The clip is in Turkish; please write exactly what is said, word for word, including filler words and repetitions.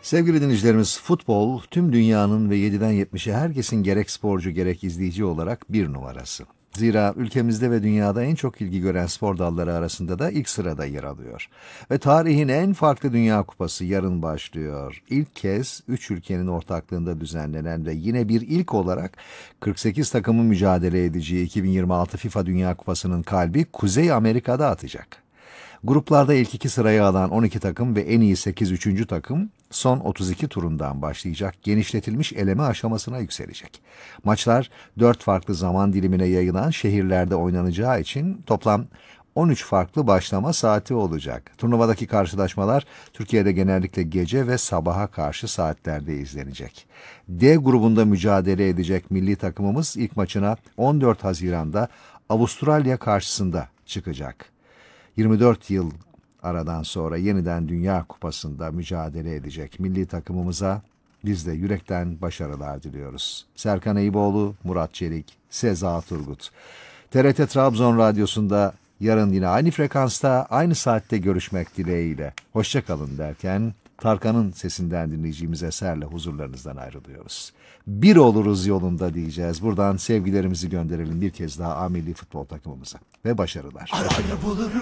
Sevgili dinleyicilerimiz, futbol tüm dünyanın ve yediden yetmişe herkesin gerek sporcu gerek izleyici olarak bir numarası. Zira ülkemizde ve dünyada en çok ilgi gören spor dalları arasında da ilk sırada yer alıyor. Ve tarihin en farklı Dünya Kupası yarın başlıyor. İlk kez üç ülkenin ortaklığında düzenlenen ve yine bir ilk olarak kırk sekiz takımın mücadele edeceği iki bin yirmi altı FIFA Dünya Kupası'nın kalbi Kuzey Amerika'da atacak. Gruplarda ilk iki sırayı alan on iki takım ve en iyi sekiz üçüncü takım son otuz iki turundan başlayacak genişletilmiş eleme aşamasına yükselecek. Maçlar dört farklı zaman dilimine yayılan şehirlerde oynanacağı için toplam on üç farklı başlama saati olacak. Turnuvadaki karşılaşmalar Türkiye'de genellikle gece ve sabaha karşı saatlerde izlenecek. D grubunda mücadele edecek milli takımımız ilk maçına on dört Haziran'da Avustralya karşısında çıkacak. yirmi dört yıl aradan sonra yeniden Dünya Kupası'nda mücadele edecek milli takımımıza biz de yürekten başarılar diliyoruz. Serkan Eyüboğlu, Murat Çelik, Seza Turgut. T R T Trabzon Radyosu'nda yarın yine aynı frekansta, aynı saatte görüşmek dileğiyle. Hoşça kalın derken Tarkan'ın sesinden dinleyeceğimiz eserle huzurlarınızdan ayrılıyoruz. Bir oluruz yolunda diyeceğiz. Buradan sevgilerimizi gönderelim bir kez daha A Milli Futbol takımımıza ve başarılar. Başarılar.